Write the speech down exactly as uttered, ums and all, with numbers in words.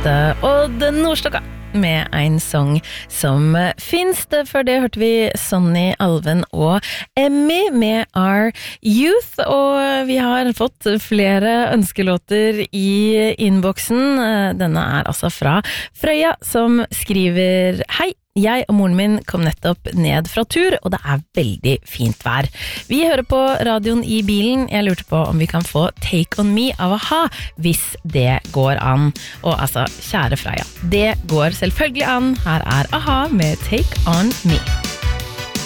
dette Odd Nordstoga med en sang som finnes det. Før det hørte vi Sonny Alven og Emmy med Our Youth, og vi har fått flere ønskelåter i innboksen. Denne er altså fra Frøya, som skriver: Hei, jeg og moren min kom nettopp ned fra tur, og det er veldig fint vær. Vi hører på radioen i bilen. Jeg lurte på om vi kan få Take On Me av A-ha, hvis det går an. Og altså, kjære Freya, det går selvfølgelig an. Her er A-ha med Take On Me.